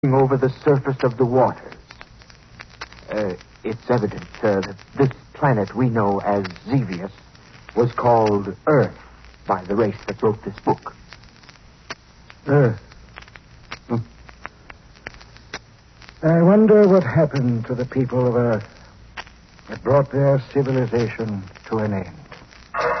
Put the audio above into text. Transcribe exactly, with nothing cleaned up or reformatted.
over the surface of the waters. Uh, it's evident, sir, that this planet we know as Xevious was called Earth by the race that wrote this book. Earth. Hmm. I wonder what happened to the people of Earth that brought their civilization to an end.